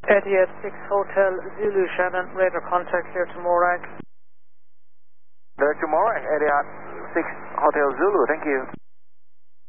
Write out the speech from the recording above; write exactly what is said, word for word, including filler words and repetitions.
Etihad six Hotel Zulu Shannon, radar contact here to Morag. There to Morag, Etihad six Hotel Zulu, thank you.